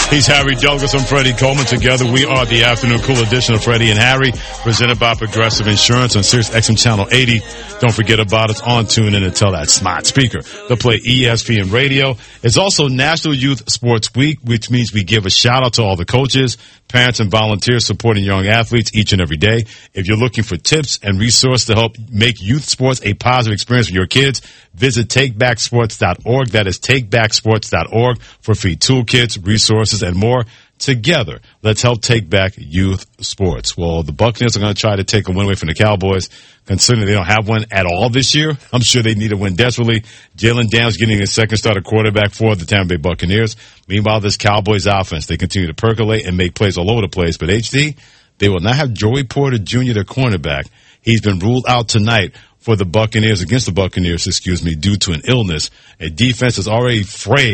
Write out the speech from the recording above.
He's Harry Douglas. I'm Freddie Coleman. Together we are the Afternoon Cool edition of Freddie and Harry, presented by Progressive Insurance on Sirius XM Channel 80. Don't forget about us on TuneIn and tell that smart speaker to play ESPN Radio. It's also National Youth Sports Week, which means we give a shout out to all the coaches, parents, and volunteers supporting young athletes each and every day. If you're looking for tips and resources to help make youth sports a positive experience for your kids, visit takebacksports.org. That is takebacksports.org for free toolkits, resources, and more. Together, let's help take back youth sports. Well, the Buccaneers are going to try to take a win away from the Cowboys, considering they don't have one at all this year. I'm sure they need a win desperately. Jalen Daniels getting his second starter quarterback for the Tampa Bay Buccaneers. Meanwhile, this Cowboys offense, they continue to percolate and make plays all over the place. But HD, they will not have Joey Porter Jr., their cornerback. He's been ruled out tonight for the Buccaneers, against the Buccaneers, due to an illness. A defense is already frayed